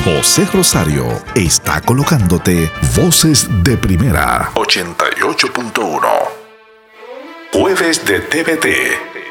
José Rosario está colocándote Voces de Primera 88.1. Jueves de TVT.